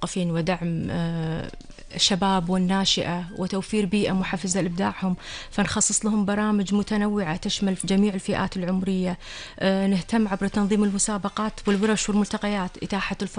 المثقفين ودعم الشباب والناشئة وتوفير بيئة محفزة لإبداعهم، فنخصص لهم برامج متنوعة تشمل جميع الفئات العمرية. نهتم عبر تنظيم المسابقات والورش والملتقيات إتاحة الفرص